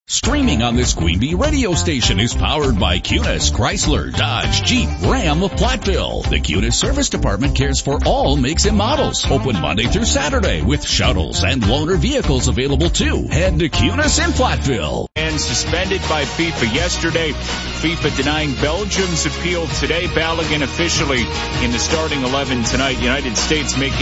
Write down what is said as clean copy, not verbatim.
Streaming on this Queen Bee radio station is powered by Cunis, Chrysler, Dodge, Jeep, Ram of Platteville. The Cunis Service Department cares for all makes and models. Open Monday through Saturday with shuttles and loaner vehicles available too. Head to Cunis in Platteville. And suspended by FIFA yesterday. FIFA denying Belgium's appeal today. Balogun officially in the starting 11 tonight. United States making